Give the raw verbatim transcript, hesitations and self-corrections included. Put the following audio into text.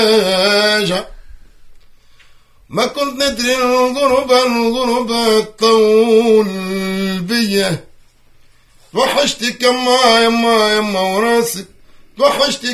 ما كنت ندري الغربة الغربة تطول بيا، توحشتك يما يما يما وراسك، توحشتك